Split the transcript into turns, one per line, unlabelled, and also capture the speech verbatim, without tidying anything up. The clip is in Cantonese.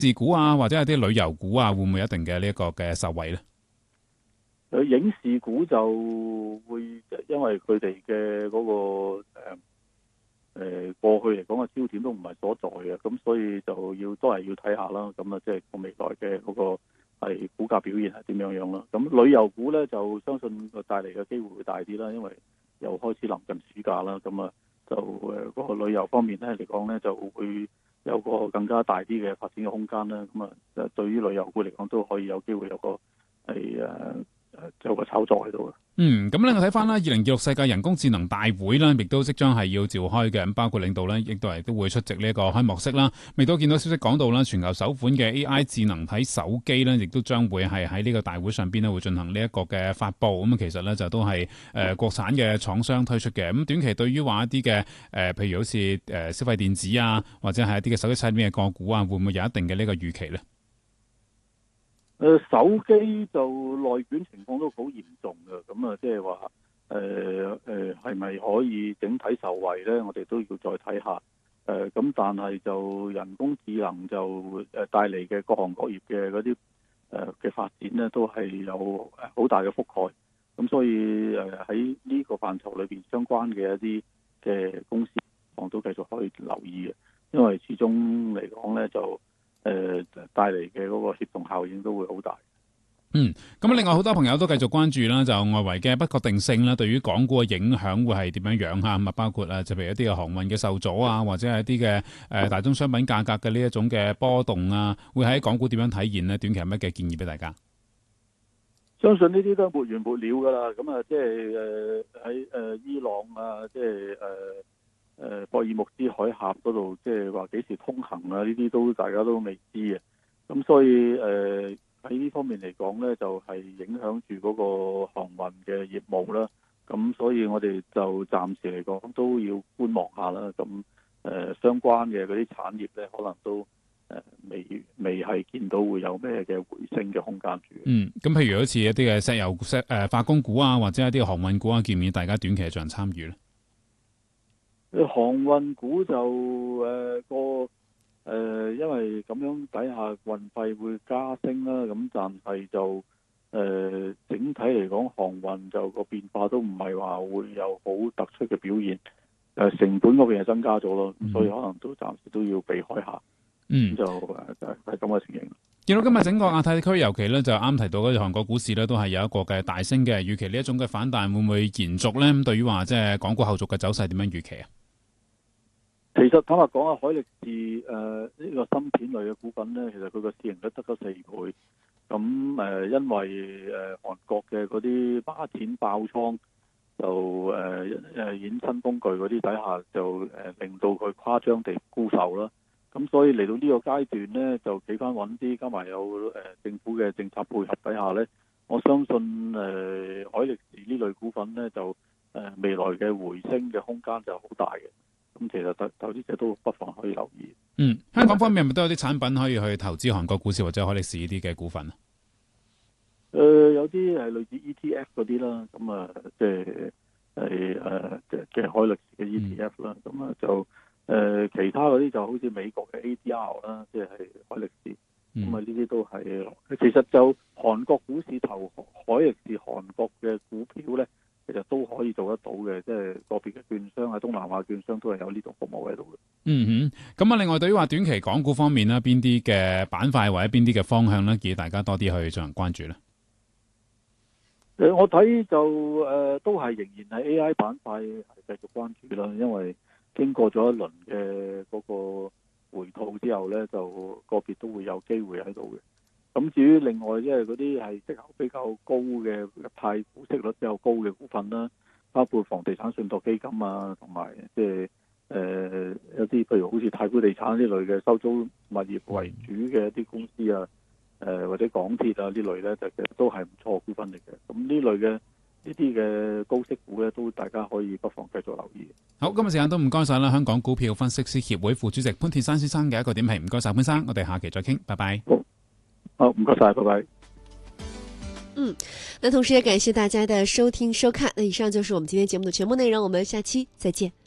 視股啊，或者係啲旅遊股啊，會唔會有一定嘅呢一個嘅受惠咧？
誒影視股就會因為佢哋嘅嗰個誒誒、呃、過去嚟講嘅焦點都唔係所在嘅，咁所以就要都係要睇下啦。咁啊，即係個未來嘅嗰個係股價表現係點樣樣啦。咁旅遊股咧就相信個帶嚟嘅機會會大啲啦，因為又開始臨近暑假啦。咁啊就誒嗰個旅遊方面咧嚟講咧就會有個更加大啲嘅發展嘅空間啦。咁啊，誒對於旅遊股嚟講都可以有機會有個係誒。誒有個炒作喺度嘅。
嗯，咁另外睇翻啦，二零二六世界人工智能大會啦，亦都即將係要召開嘅。咁包括領導咧，亦都係都會出席呢一個開幕式啦。亦都見到消息講到啦，全球首款嘅 A I 智能體手機咧，亦都將會係喺呢個大會上邊咧會進行呢一個嘅發布。咁其實咧就都係誒、呃、國產嘅廠商推出嘅。咁短期對於話一啲嘅誒，譬如好似誒消費電子啊，或者係一啲嘅手機產品嘅個股啊，會唔會有一定嘅呢個預期咧？
誒、呃、手機就內卷情況都好嚴重嘅，咁啊即係話誒誒係咪可以整體受惠咧？我哋都要再睇下。誒、呃、咁但係就人工智能就誒帶嚟嘅各行各業嘅嗰啲誒嘅發展咧，都係有好大嘅覆蓋。咁所以誒喺呢個範疇裏邊相關嘅一啲嘅公司，我都繼續可以留意嘅，因為始終嚟講咧就。誒帶嚟嘅嗰個協同效應都會好大。
嗯，咁另外好多朋友都繼續關注啦，就外圍嘅不確定性啦，對於港股嘅影響會係點樣樣嚇？咁啊，包括啊，就譬如一啲嘅航運嘅受阻啊，或者係一啲嘅誒大宗商品價格嘅呢一種嘅波動啊，會喺港股點樣體現呢？短期有乜嘅建議俾大家？
相信呢啲都係沒完沒了㗎啦。咁啊，即係誒喺誒伊朗啊，即係誒。誒博爾木茲海峽嗰度，即係話幾時通行啊？呢啲都大家都未知嘅。咁所以誒喺呢方面嚟講咧，就係、是、影響住嗰個航運嘅業務啦。咁所以我哋就暫時嚟講都要觀望下啦。咁誒、呃、相關嘅嗰啲產業咧，可能都誒、呃、未未係見到會有咩嘅回升嘅空間住。
嗯，咁譬如好似一啲嘅石油石誒化工股啊，或者一啲航運股啊，建議大家短期進行參與咧。
航運股就誒、呃、個誒、呃，因為咁樣底下運費會加升啦，咁但係就誒、呃、整體嚟講，航運就個變化都唔係話會有好突出嘅表現，誒、呃、成本嗰邊係增加咗咯，嗯、所以可能都暫時都要避開下。
嗯，
就誒係咁嘅情形。
見到今日整個亞太區，尤其咧就啱提到嗰啲韓國股市咧，都係有一個嘅大升嘅預期。呢一種嘅反彈會唔會延續咧？咁對於話即係港股後續嘅走勢點樣預期啊？
其實坦白講啊，海力士誒呢個芯片類嘅股份咧，其實佢個市盈率得咗四倍。咁誒、呃，因為誒、呃、韓國嘅嗰啲孖展爆倉，就誒誒衍生工具嗰啲底下就誒、呃、令到佢誇張地沽售啦。咁所以嚟到呢個階段咧，就企翻穩啲，加埋有誒、呃、政府嘅政策配合底下咧，我相信誒、呃、海力士呢類股份咧就誒、呃、未來嘅回升嘅空間就好大嘅。咁其實投投資者都不妨可以留意。
嗯，香港方面係咪都有啲產品可以去投資韓國股市或者海力士呢啲嘅股份啊？
誒、呃，有啲係類似 E T F 嗰啲啦，咁啊，即係係誒嘅嘅海力士嘅 E T F 啦，咁啊、嗯、就誒、呃、其他嗰啲就好似美國嘅 A D R 啦，即係海力士，咁啊呢啲都係其實就韓國股市投海力士韓國嘅股票咧。其實都可以做得到嘅，即係個別嘅券商啊，東南亞券商都係有呢種服務喺度嘅。
嗯哼，咁啊，另外對於話短期港股方面咧，邊啲嘅板塊或者邊啲嘅方向咧，建議大家多啲去進行關注咧。
誒、呃，我睇就誒、呃，都係仍然係 A I 板塊係繼續關注啦，因為經過咗一輪嘅嗰個回吐之後咧，就個別都會有機會喺度嘅。咁至於另外，即係嗰啲係息口比較高嘅派股息率比較高嘅股份啦，包括房地產信託基金啊，同埋即係誒一啲譬如好似太古地產呢類嘅收租物業為主嘅一啲公司啊，誒、呃、或者港鐵啊呢類咧，就其實都係唔錯股份嚟嘅。咁呢類嘅呢啲嘅高息股咧，都大家可以不妨繼續留意。
好，今日時間都唔該晒啦，香港股票分析師協會副主席潘鐵珊先生嘅一個點評，唔該晒潘生，我哋下期再傾，拜拜。
好，唔該晒，拜拜。
嗯，那同時也感謝大家的收聽收看。那以上就是我們今天節目的全部內容，我們下期再見。